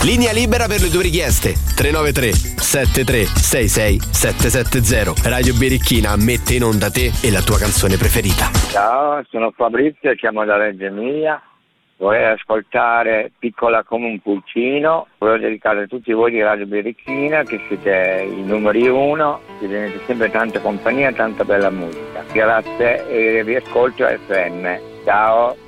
Linea libera per le tue richieste. 393 7366 770. Radio Birichina mette in onda te e la tua canzone preferita. Ciao, sono Fabrizio, chiamo da Reggio Emilia. Vorrei ascoltare Piccola come un pulcino. Volevo dedicare a tutti voi di Radio Birichina, che siete i numeri uno, che tenete sempre tanta compagnia e tanta bella musica. Grazie e vi ascolto FM. Ciao.